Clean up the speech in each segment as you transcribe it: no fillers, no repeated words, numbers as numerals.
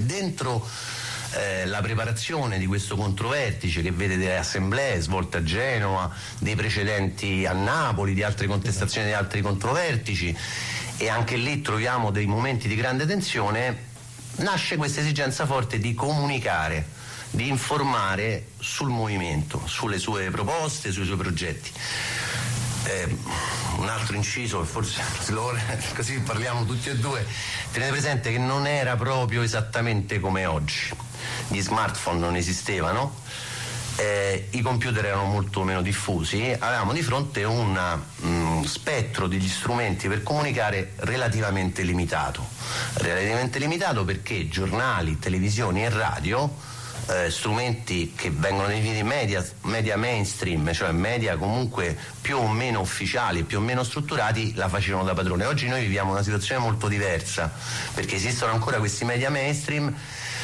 Dentro la preparazione di questo controvertice, che vede delle assemblee svolte a Genova, dei precedenti a Napoli, di altre contestazioni di altri controvertici, e anche lì troviamo dei momenti di grande tensione, nasce questa esigenza forte di comunicare, di informare sul movimento, sulle sue proposte, sui suoi progetti. Un altro inciso, forse così parliamo tutti e due, tenete presente che non era proprio esattamente come oggi. Gli smartphone non esistevano, i computer erano molto meno diffusi, avevamo di fronte un spettro degli strumenti per comunicare relativamente limitato perché giornali, televisioni e radio, strumenti che vengono definiti media mainstream, cioè media comunque più o meno ufficiali, più o meno strutturati, la facevano da padrone. Oggi noi viviamo una situazione molto diversa, perché esistono ancora questi media mainstream,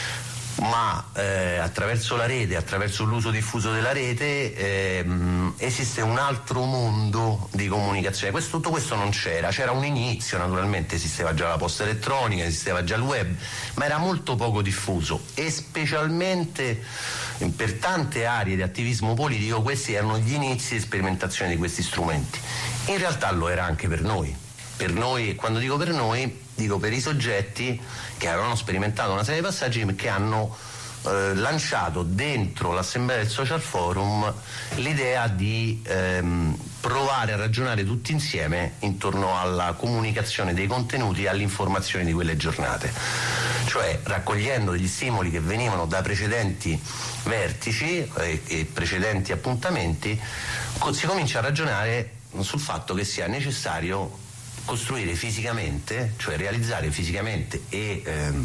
ma attraverso la rete, attraverso l'uso diffuso della rete, esiste un altro mondo di comunicazione. Tutto questo non c'era un inizio, naturalmente esisteva già la posta elettronica, esisteva già il web, ma era molto poco diffuso, e specialmente per tante aree di attivismo politico questi erano gli inizi di sperimentazione di questi strumenti. In realtà lo era anche per noi, quando dico per noi, dico per i soggetti che avevano sperimentato una serie di passaggi, che hanno lanciato dentro l'Assemblea del Social Forum l'idea di provare a ragionare tutti insieme intorno alla comunicazione dei contenuti e all'informazione di quelle giornate, cioè raccogliendo degli stimoli che venivano da precedenti vertici e precedenti appuntamenti. Si comincia a ragionare sul fatto che sia necessario costruire fisicamente, cioè realizzare fisicamente e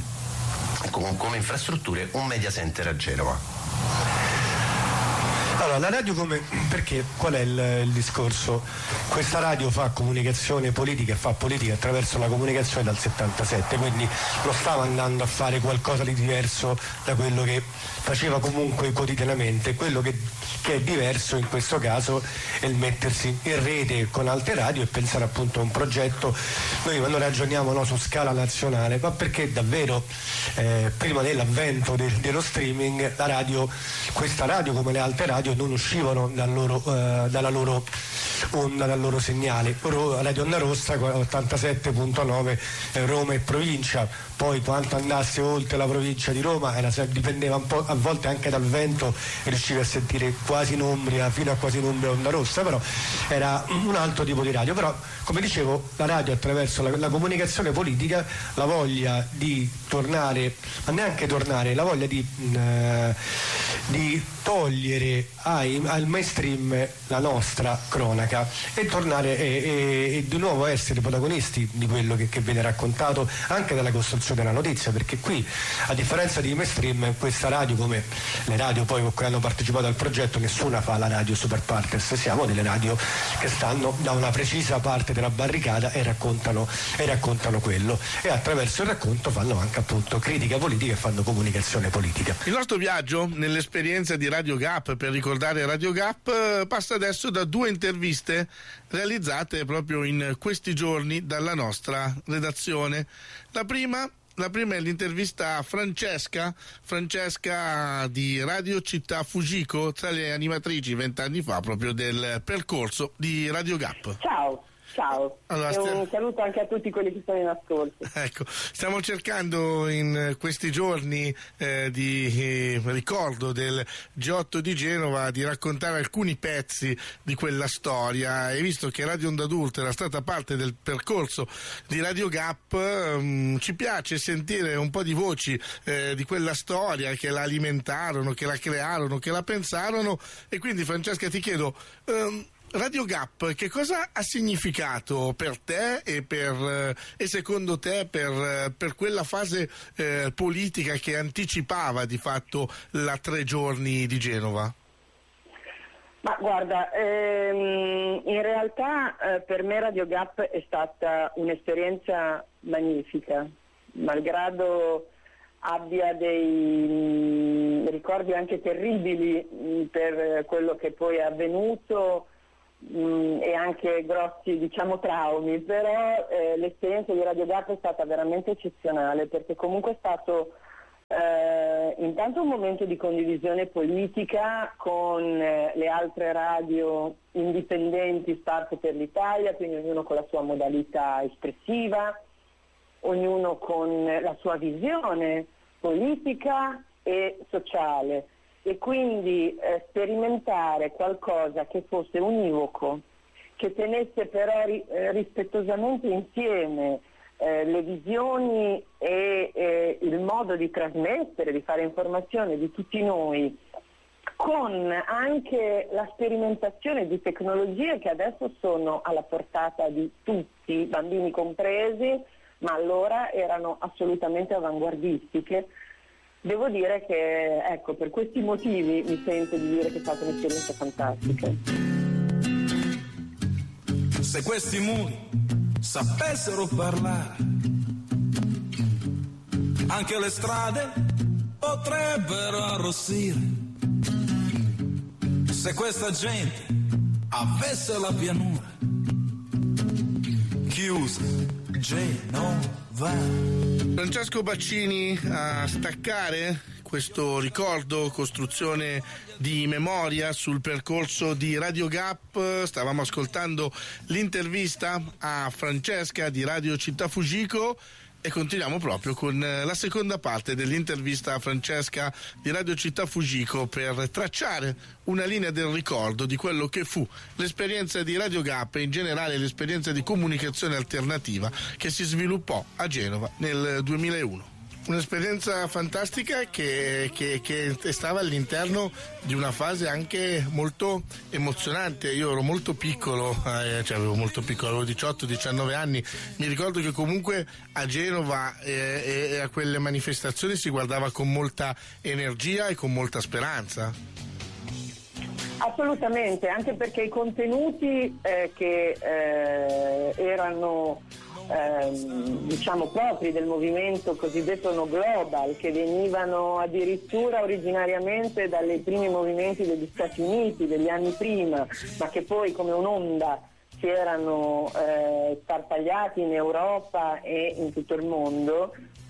come infrastrutture un media center a Genova. Allora, la radio perché qual è il discorso? Questa radio fa comunicazione politica e fa politica attraverso la comunicazione dal 77, quindi non stava andando a fare qualcosa di diverso da quello che faceva comunque quotidianamente. Quello che è diverso in questo caso è il mettersi in rete con altre radio e pensare appunto a un progetto. Noi quando ragioniamo su scala nazionale, ma perché davvero prima dell'avvento dello streaming questa radio come le altre radio non uscivano dalla loro onda, dal loro segnale. Radio Onda Rossa 87.9 Roma e provincia, poi quanto andasse oltre la provincia di Roma dipendeva un po', a volte anche dal vento, e riuscivi a sentire quasi in Umbria, fino a quasi in Umbria Onda Rossa, però era un altro tipo di radio. Però come dicevo, la radio attraverso la comunicazione politica, la voglia di tornare, ma neanche tornare, la voglia di togliere al mainstream la nostra cronaca e tornare e di nuovo essere protagonisti di quello che viene raccontato anche dalla costruzione della notizia, perché qui, a differenza di mainstream, questa radio, come le radio poi con cui hanno partecipato al progetto, nessuna fa la radio super partners, siamo delle radio che stanno da una precisa parte della barricata e raccontano quello, e attraverso il racconto fanno anche appunto critica politica e fanno comunicazione politica. Il nostro viaggio nell'esperienza di Radio Gap, per ricordare Radio Gap, passa adesso da 2 interviste realizzate proprio in questi giorni dalla nostra redazione. La prima è l'intervista a Francesca di Radio Città Fujiko, tra le animatrici 20 anni fa proprio del percorso di Radio Gap. Ciao, allora, e un saluto anche a tutti quelli che sono in ascolto. Ecco, stiamo cercando in questi giorni di ricordo del G8 di Genova di raccontare alcuni pezzi di quella storia, e visto che Radio Onda Adulta era stata parte del percorso di Radio Gap, ci piace sentire un po' di voci di quella storia, che la alimentarono, che la crearono, che la pensarono. E quindi, Francesca, ti chiedo, Radio Gap che cosa ha significato per te e secondo te per quella fase politica che anticipava di fatto la 3 giorni di Genova? Ma guarda, in realtà per me Radio Gap è stata un'esperienza magnifica, malgrado abbia dei ricordi anche terribili per quello che poi è avvenuto, e anche grossi, traumi, però l'esperienza di Radio Gap è stata veramente eccezionale, perché comunque è stato Intanto un momento di condivisione politica con le altre radio indipendenti Start per l'Italia, quindi ognuno con la sua modalità espressiva, ognuno con la sua visione politica e sociale, e quindi sperimentare qualcosa che fosse univoco, che tenesse però rispettosamente insieme le visioni e il modo di trasmettere, di fare informazione di tutti noi, con anche la sperimentazione di tecnologie che adesso sono alla portata di tutti, bambini compresi, ma allora erano assolutamente avanguardistiche. Devo dire che, ecco, per questi motivi mi sento di dire che è stata un'esperienza fantastica. Se questi muri sapessero parlare, anche le strade potrebbero arrossire. Se questa gente avesse la pianura chiusa, Genova. Francesco Baccini a staccare questo ricordo, costruzione di memoria sul percorso di Radio Gap. Stavamo ascoltando l'intervista a Francesca di Radio Città Fujiko e continuiamo proprio con la seconda parte dell'intervista a Francesca di Radio Città Fujiko per tracciare una linea del ricordo di quello che fu l'esperienza di Radio Gap e in generale l'esperienza di comunicazione alternativa che si sviluppò a Genova nel 2001. Un'esperienza fantastica che stava all'interno di una fase anche molto emozionante. Io ero molto piccolo, avevo 18-19 anni. Mi ricordo che comunque a Genova e a quelle manifestazioni si guardava con molta energia e con molta speranza. Assolutamente, anche perché i contenuti che erano diciamo propri del movimento cosiddetto No Global, che venivano addirittura originariamente dai primi movimenti degli Stati Uniti degli anni prima, ma che poi come un'onda si erano sparpagliati in Europa e in tutto il mondo.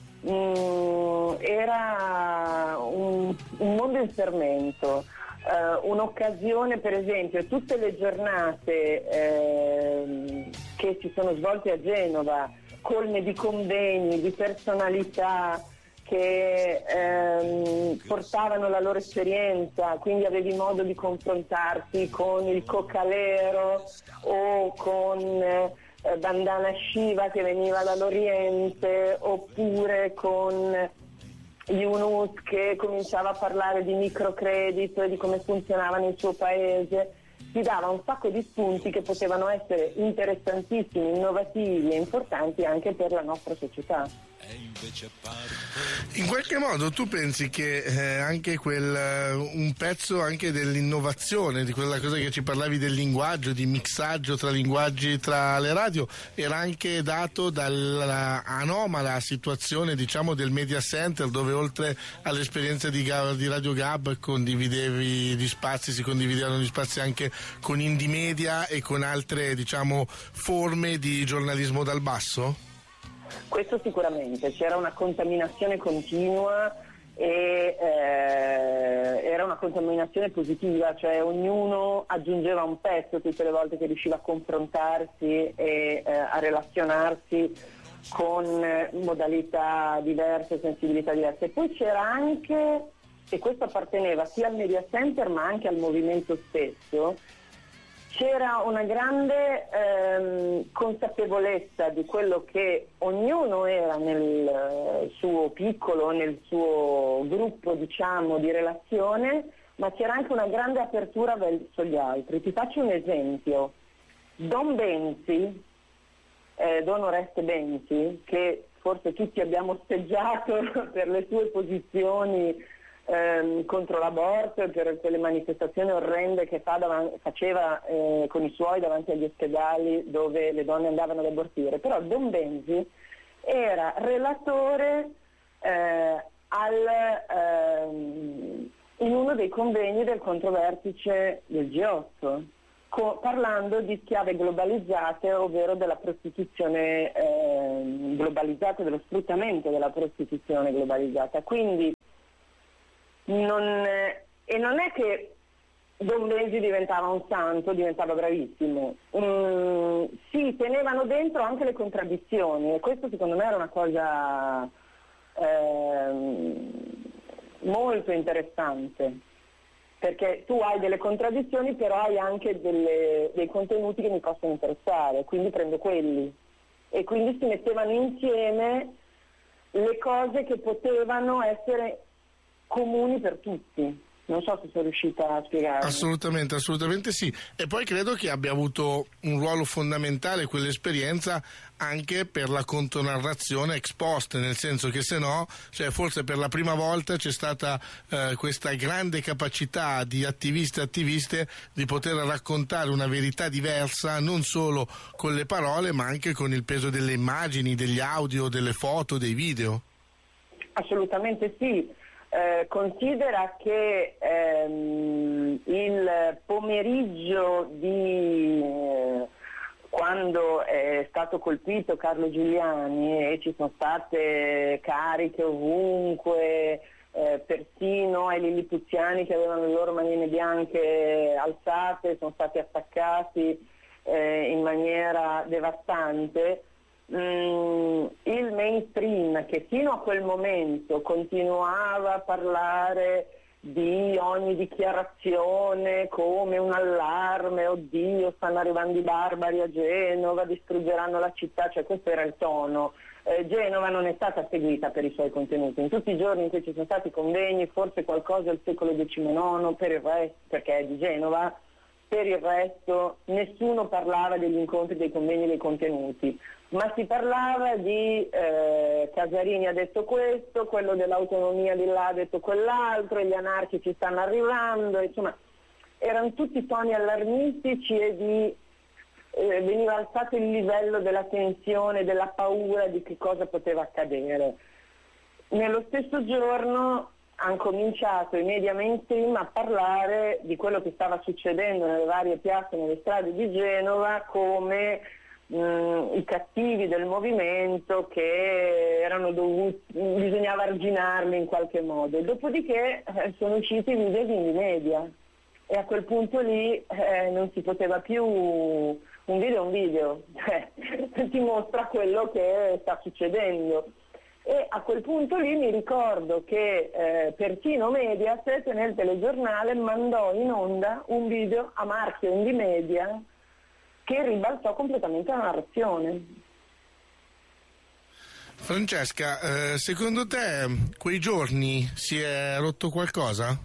Era un mondo in fermento. Un'occasione, per esempio, tutte le giornate che si sono svolte a Genova, colme di convegni, di personalità che portavano la loro esperienza, quindi avevi modo di confrontarti con il cocalero o con Bandana Shiva che veniva dall'Oriente, oppure con Yunus che cominciava a parlare di microcredito e di come funzionava nel suo paese. Ti dava un sacco di spunti che potevano essere interessantissimi, innovativi e importanti anche per la nostra società. In qualche modo tu pensi che anche un pezzo anche dell'innovazione, di quella cosa che ci parlavi del linguaggio, di mixaggio tra linguaggi tra le radio, era anche dato dalla anomala situazione, diciamo, del media center, dove oltre all'esperienza di Radio Gab si condividevano gli spazi anche con Indie Media e con altre, diciamo, forme di giornalismo dal basso? Questo sicuramente, c'era una contaminazione continua e era una contaminazione positiva, cioè ognuno aggiungeva un pezzo tutte le volte che riusciva a confrontarsi e a relazionarsi con modalità diverse, sensibilità diverse. E poi c'era anche, e questo apparteneva sia al media center ma anche al movimento stesso, c'era una grande consapevolezza di quello che ognuno era nel suo piccolo, nel suo gruppo, diciamo, di relazione, ma c'era anche una grande apertura verso gli altri. Ti faccio un esempio. Don Benzi, Don Oreste Benzi, che forse tutti abbiamo osteggiato per le sue posizioni contro l'aborto e per quelle manifestazioni orrende che faceva con i suoi davanti agli ospedali dove le donne andavano ad abortire. Però Don Benzi era relatore in uno dei convegni del controvertice del G8 parlando di schiave globalizzate, ovvero della prostituzione globalizzata, dello sfruttamento della prostituzione globalizzata. Quindi non è che Don Benji diventava un santo, diventava bravissimo, si tenevano dentro anche le contraddizioni, e questo secondo me era una cosa molto interessante, perché tu hai delle contraddizioni, però hai anche dei contenuti che mi possono interessare, quindi prendo quelli, e quindi si mettevano insieme le cose che potevano essere comuni per tutti. Non so se sono riuscita a spiegare. Assolutamente sì. E poi credo che abbia avuto un ruolo fondamentale quell'esperienza anche per la contonarrazione ex post, nel senso che se no, cioè forse per la prima volta c'è stata questa grande capacità di attivisti e attiviste di poter raccontare una verità diversa, non solo con le parole, ma anche con il peso delle immagini, degli audio, delle foto, dei video. Assolutamente sì. Considera che il pomeriggio di quando è stato colpito Carlo Giuliani e ci sono state cariche ovunque, persino ai lillipuziani che avevano le loro manine bianche alzate sono stati attaccati in maniera devastante. Il mainstream, che fino a quel momento continuava a parlare di ogni dichiarazione come un allarme, oddio stanno arrivando i barbari a Genova, distruggeranno la città, cioè questo era il tono. Genova non è stata seguita per i suoi contenuti, in tutti i giorni in cui ci sono stati convegni, forse qualcosa al secolo XIX, per il resto, perché è di Genova, per il resto nessuno parlava degli incontri, dei convegni, dei contenuti, ma si parlava di Casarini ha detto questo, quello dell'autonomia di là ha detto quell'altro, e gli anarchici stanno arrivando, insomma erano tutti toni allarmistici e veniva alzato il livello della tensione, della paura di che cosa poteva accadere. Nello stesso giorno hanno cominciato i media mainstream a parlare di quello che stava succedendo nelle varie piazze, nelle strade di Genova, come i cattivi del movimento che erano bisognava arginarli in qualche modo. Dopodiché sono usciti i video di Indymedia e a quel punto lì non si poteva più, un video, cioè, ti mostra quello che sta succedendo. E a quel punto lì mi ricordo che persino Mediaset nel telegiornale mandò in onda un video a marchio Indymedia che ribaltò completamente la narrazione. Francesca, secondo te quei giorni si è rotto qualcosa?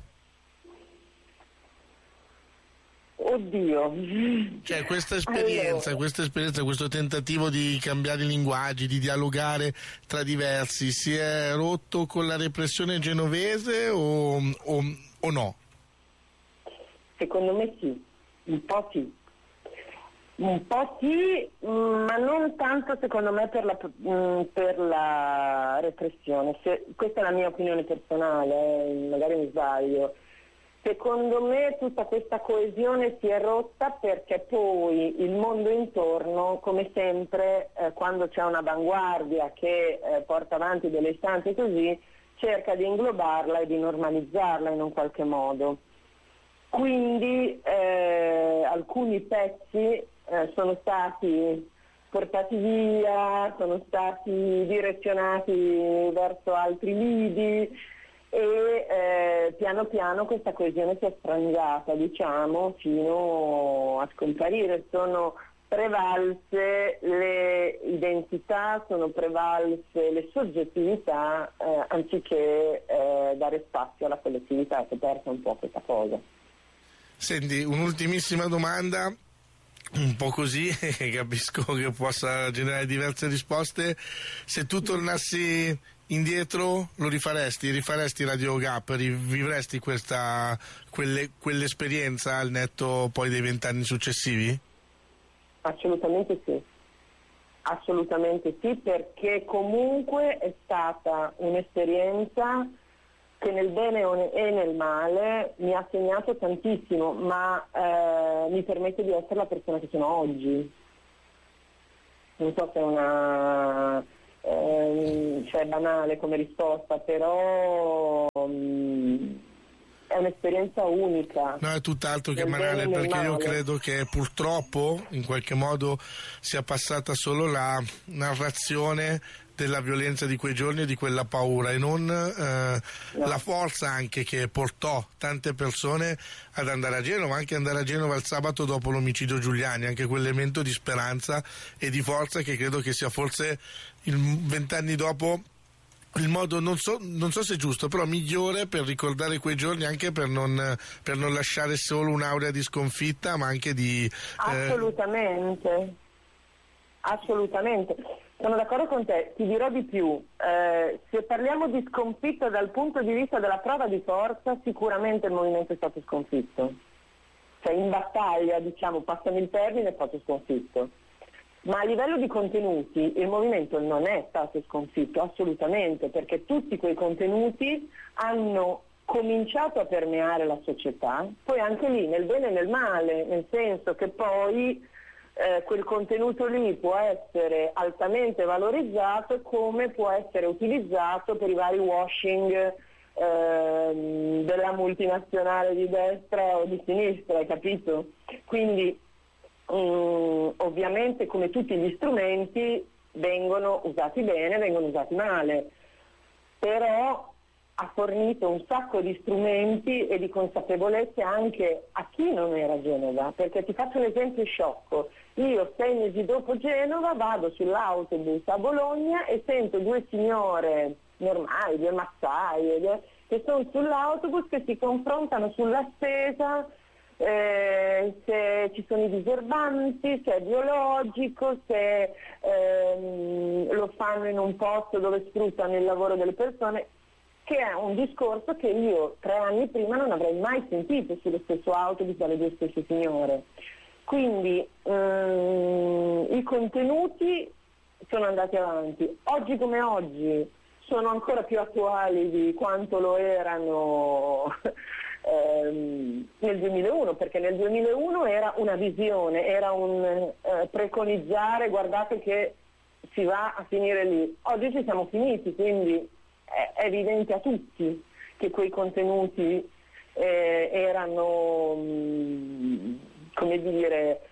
Oddio. Cioè questa esperienza, questo tentativo di cambiare i linguaggi, di dialogare tra diversi, si è rotto con la repressione genovese o no? Secondo me sì, un po' sì. Un po' sì, ma non tanto secondo me per la repressione. Questa è la mia opinione personale, magari mi sbaglio. Secondo me tutta questa coesione si è rotta perché poi il mondo intorno, come sempre, quando c'è un'avanguardia che porta avanti delle istanze così, cerca di inglobarla e di normalizzarla in un qualche modo. Quindi alcuni pezzi sono stati portati via, sono stati direzionati verso altri lidi e piano piano questa coesione si è sfrangiata, diciamo, fino a scomparire. Sono prevalse le identità, sono prevalse le soggettività anziché dare spazio alla collettività. Si è persa un po' questa cosa. Senti, un'ultimissima domanda, un po' così, capisco che possa generare diverse risposte. Se tu tornassi indietro, lo rifaresti Radio Gap, rivivresti quell'esperienza al netto poi dei 20 anni successivi? Assolutamente sì, perché comunque è stata un'esperienza che nel bene e nel male mi ha segnato tantissimo, ma mi permette di essere la persona che sono oggi. Non so se è una cioè banale come risposta, però è un'esperienza unica. No, è tutt'altro che banale, perché io credo che purtroppo in qualche modo sia passata solo la narrazione della violenza di quei giorni e di quella paura, e non la forza anche che portò tante persone ad andare a Genova, anche andare a Genova il sabato dopo l'omicidio Giuliani, anche quell'elemento di speranza e di forza che credo che sia forse 20 anni dopo il modo, non so se è giusto, però migliore per ricordare quei giorni, anche per non lasciare solo un'aurea di sconfitta, ma anche di... Assolutamente. Sono d'accordo con te, ti dirò di più, se parliamo di sconfitta dal punto di vista della prova di forza, sicuramente il movimento è stato sconfitto, cioè in battaglia, diciamo, passami il termine, è stato sconfitto, ma a livello di contenuti il movimento non è stato sconfitto, assolutamente, perché tutti quei contenuti hanno cominciato a permeare la società, poi anche lì nel bene e nel male, nel senso che poi quel contenuto lì può essere altamente valorizzato, come può essere utilizzato per i vari washing della multinazionale di destra o di sinistra, hai capito? Quindi ovviamente come tutti gli strumenti vengono usati bene, vengono usati male, però ha fornito un sacco di strumenti e di consapevolezze anche a chi non era a Genova, perché ti faccio un esempio sciocco. Io 6 mesi dopo Genova vado sull'autobus a Bologna e sento 2 signore normali, 2 mazzaie, che sono sull'autobus, che si confrontano sulla spesa, se ci sono i diserbanti, se è biologico, se lo fanno in un posto dove sfruttano il lavoro delle persone, che è un discorso che io 3 anni prima non avrei mai sentito sullo stesso autobus dalle 2 stesse signore. Quindi i contenuti sono andati avanti. Oggi come oggi sono ancora più attuali di quanto lo erano nel 2001, perché nel 2001 era una visione, era un preconizzare, guardate che si va a finire lì. Oggi ci siamo finiti, quindi è evidente a tutti che quei contenuti erano, come dire,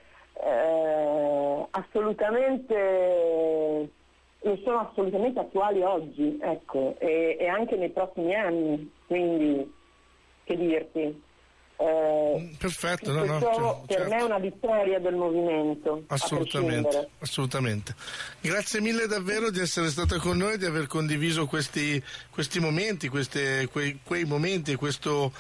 assolutamente, lo sono assolutamente attuali oggi, ecco, e anche nei prossimi anni, quindi che dirti. Perfetto, per me è una vittoria del movimento. Assolutamente. Grazie mille davvero di essere stata con noi, di aver condiviso questi momenti, quei momenti, questo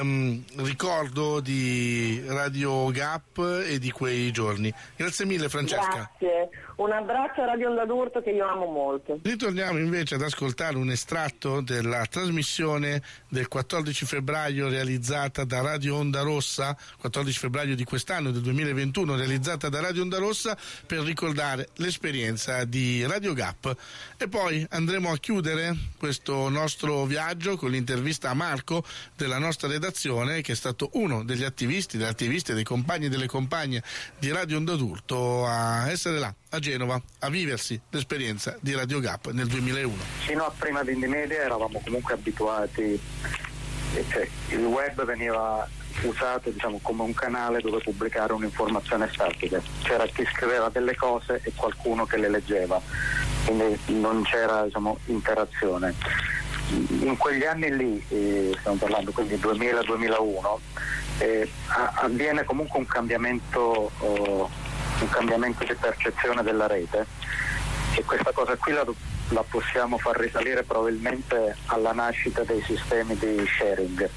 ricordo di Radio Gap e di quei giorni. Grazie mille, Francesca. Grazie, un abbraccio a Radio Onda d'Urto che io amo molto. Ritorniamo invece ad ascoltare un estratto della trasmissione del 14 febbraio realizzata da Radio Onda Rossa, 14 febbraio di quest'anno, del 2021, realizzata da Radio Onda Rossa per ricordare l'esperienza di Radio Gap. E poi andremo a chiudere questo nostro viaggio con l'intervista a Marco della nostra redazione, che è stato uno degli attivisti, delle attiviste, dei compagni e delle compagne di Radio Onda d'Urto a essere là a Genova a viversi l'esperienza di Radio Gap nel 2001. Fino a prima di Indimedia eravamo comunque abituati, cioè il web veniva usato, diciamo, come un canale dove pubblicare un'informazione statica. C'era chi scriveva delle cose e qualcuno che le leggeva, quindi non c'era, diciamo, interazione. In quegli anni lì, stiamo parlando quindi 2000-2001, avviene comunque un cambiamento di percezione della rete, e questa cosa qui la possiamo far risalire probabilmente alla nascita dei sistemi di sharing.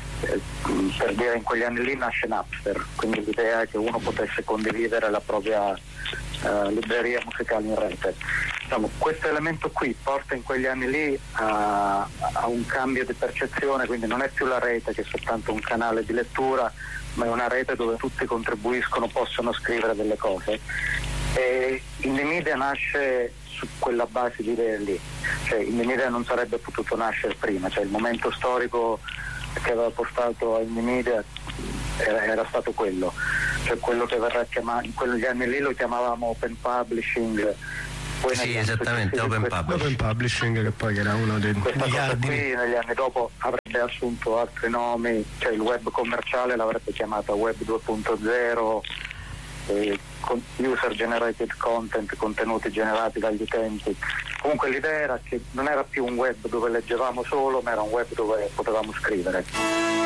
Per dire, in quegli anni lì nasce Napster, quindi l'idea è che uno potesse condividere la propria libreria musicale in rete. Diciamo, questo elemento qui porta in quegli anni lì a un cambio di percezione, quindi non è più la rete che è soltanto un canale di lettura, ma è una rete dove tutti contribuiscono, possono scrivere delle cose, E Indie Media nasce su quella base di idee lì, cioè Indie Media non sarebbe potuto nascere prima, cioè il momento storico che aveva portato a Indie Media era stato quello, cioè quello che verrà chiamato, in quegli anni lì lo chiamavamo open publishing. Poi sì, esattamente, open publishing, che poi era uno dei cardini. Qui negli anni dopo avrebbe assunto altri nomi, cioè il web commerciale l'avrebbe chiamata web 2.0, user generated content, contenuti generati dagli utenti. Comunque l'idea era che non era più un web dove leggevamo solo, ma era un web dove potevamo scrivere.